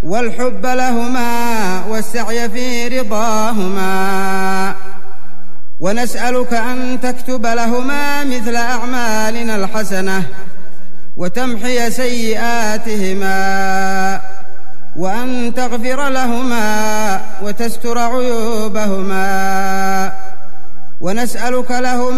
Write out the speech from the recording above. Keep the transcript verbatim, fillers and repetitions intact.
والحب لهما والسعي في رضاهما، ونسألك أن تكتب لهما مثل أعمالنا الحسنة وتمحي سيئاتهما، وأن تغفر لهما وتستر عيوبهما، ونسألك لهما